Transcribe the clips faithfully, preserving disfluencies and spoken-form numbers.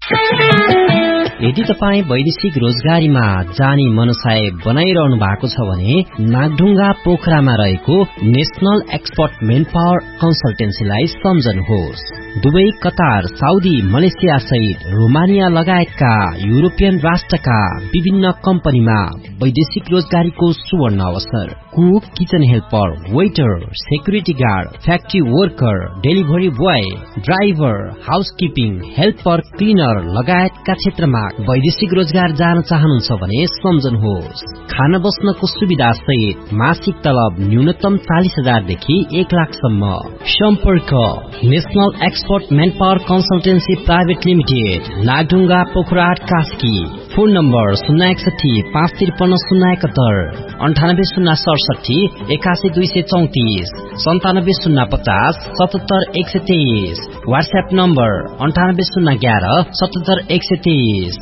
यदि तपाईँ वैदेशिक रोजगारीमा जाने मनसाय बनाइरहनु भएको छ भने नागढुङ्गा पोखरामा रहेको नेशनल एक्सपर्ट मेन पावर कन्सल्टेन्सीलाई सम्झनुहोस्। दुवै कतार, साउदी, मलेसिया सहित रोमानिया लगायतका युरोपियन राष्ट्रका विभिन्न कम्पनीमा वैदेशिक रोजगारीको सुवर्ण अवसर। Cook, kitchen helper, waiter, security guard, factory worker, delivery boy, driver, housekeeping, helper, cleaner लगायतका क्षेत्रमा वैदेशिक रोजगार जान चाहनुहुन्छ भने सम्झनुहोस्। खाना बस्नको सुविधा सहित मासिक तलब न्यूनतम चालीस हजार देखि एक लाखसम्म। सम्पर्क national expert main power consultancy private limited, Nagdhunga, पोखराहाट, Kaski. Phone number शून्य एकसठी पाँच त्रिपन्न शून्य एकहत्तर, अन्ठानब्बे शून्य सडसठी एकासी दुई सय चौतिस, सन्तानब्बे शून्य पचास सतहत्तर एक सय तेइस। व्हाट्सएप नम्बर अन्ठानब्बे शून्य ग्यारह सतहत्तर एक सय तेइस।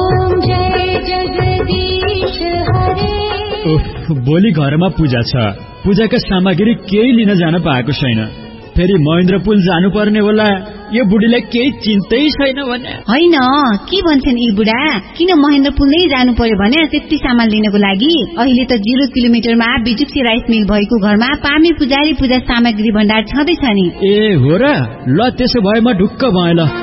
भोलि घरमा पूजा छ, पूजाका सामग्री केही लिन जान पाएको छैन। फेरि महेन्द्रपुल जानु पर्ने होला। यो बुढीलाई केही चिन्तै छैन भने होइन। के भन्छन् यी बुढा, किन महेन्द्रपुल नै जानु पर्यो भने त्यति सामान लिनको लागि? अहिले त जिरो किलोमिटरमा बिजुक्सी राइस मिल भएको घरमा पामे पुजारी पूजा सामग्री भण्डार छँदैछ नि। ए हो र, ल त्यसो भए म ढुक्क भएँ ल।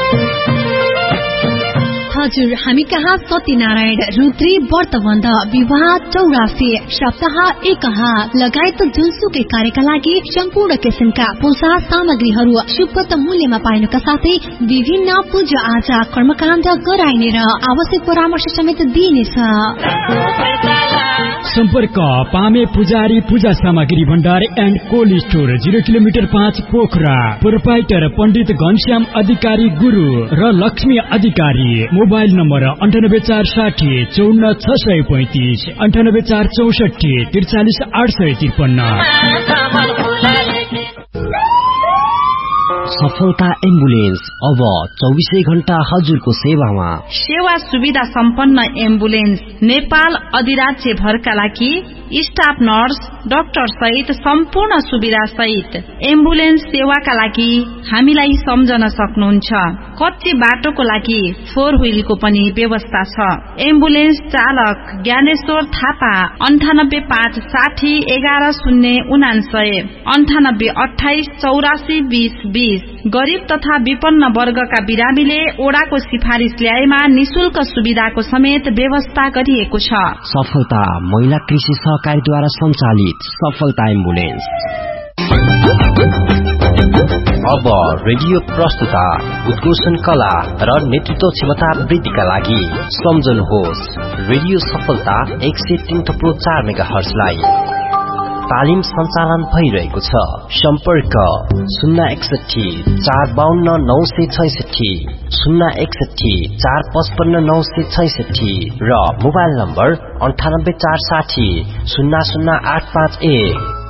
हजुर, हामी कहाँ सत्यनारायण, रुद्री, व्रतबन्ध, विवाह, चौरासी, सप्ताह एकहा लगायत जुनसुकै कार्यका लागि सम्पूर्ण किसिमका पूजा सामग्रीहरू सुपथ मूल्यमा पाइनुका साथै विभिन्न पूजा आजा कर्मकाण्ड गराइने र आवश्यक परामर्श समेत दिइनेछ। सम्पर्क पामे पुजारी पूजा सामग्री भण्डार and cold store, zero kilometre पाँच पोखरा। प्रोपाइटर पण्डित घनश्याम अधिकारी गुरु र लक्ष्मी अधिकारी। मोबाइल नम्बर अन्ठानब्बे चार साठी चौन्न छ सय पैंतिस, अन्ठानब्बे चार चौसठी त्रिचालिस आठ सय त्रिपन्न। सफलता एम्बुलेन्स अब चौबीसै घण्टा हजुरको सेवामा। सेवा सुविधा सम्पन्न एम्बुलेन्स नेपाल अधिराज्य भरका लागि स्टाफ नर्स डाक्टर सहित सम्पूर्ण सुविधा सहित एम्बुलेन्स सेवाका लागि हामीलाई सम्झन सक्नुहुन्छ। कच्ची बाटोको लागि फोर व्हीलको पनि व्यवस्था छ। एम्बुलेन्स चालक ज्ञानेश्वर थापा, अन्ठानब्बे पाँच साठी एघार शून्य उनासय, अन्ठानब्बे अठाइस चौरासी बीस बीस। गरीब तथा विपन्न वर्गका बिरामीले ओडाको सिफारिस ल्याएमा निशुल्क सुविधाको समेत व्यवस्था गरिएको छ। सफलता महिला कृषि सहकारीद्वारा सञ्चालित सफलता एम्बुलेन्स। अब रेडियो प्रस्तुता उद्घोषण कला र नेतृत्व क्षमता वृद्धिका लागि सम्झनुहोस् रेडियो सफलता एक सय तीन थप्लो चार मेगा हर्जलाई। तालिम सञ्चालन भइरहेको छ। सम्पर्क शून्य एकसठी चार बाहन्न नौ सय छैसठी, शून्य एकसठी चार पचपन्न नौ सय छैसठी र मोबाइल नम्बर अन्ठानब्बे चार साठी शून्य शून्य आठ पाँच एक।